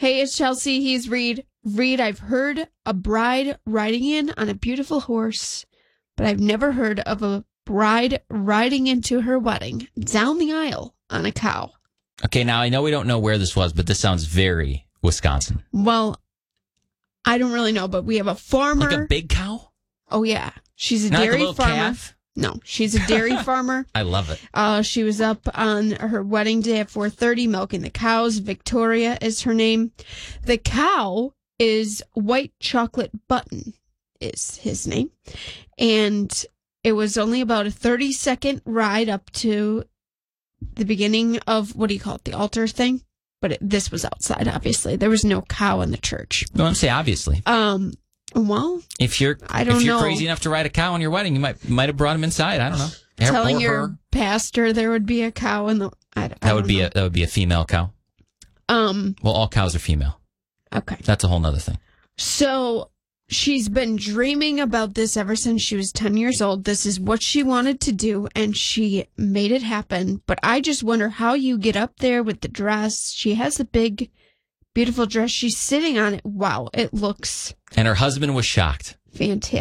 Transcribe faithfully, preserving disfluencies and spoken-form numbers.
Hey, it's Chelsea. He's Reed. Reed, I've heard a bride riding in on a beautiful horse, but I've never heard of a bride riding into her wedding down the aisle on a cow. Okay, now I know we don't know where this was, but this sounds very Wisconsin. Well, I don't really know, but we have a farmer. Like a big cow? Oh, yeah. She's a Not dairy like a little farmer. calf? No, she's a dairy farmer. I love it. Uh, she was up on her wedding day at four thirty milking the cows. Victoria is her name. The cow is White Chocolate Button is his name. And it was only about a thirty second ride up to the beginning of, what do you call it, the altar thing? But it, this was outside, obviously. There was no cow in the church. No, I'm saying obviously. Um, well, if you're I don't if you're know. crazy enough to ride a cow on your wedding, you might might have brought him inside. I don't know. Telling or your her. pastor there would be a cow in the. I, I That would don't be know. a that would be a female cow. Um. Well, all cows are female. Okay. That's a whole nother thing. So she's been dreaming about this ever since she was ten years old. This is what she wanted to do, and she made it happen. But I just wonder how you get up there with the dress. She has a big, beautiful dress. She's sitting on it. Wow, it looks And her husband was shocked. fantastic.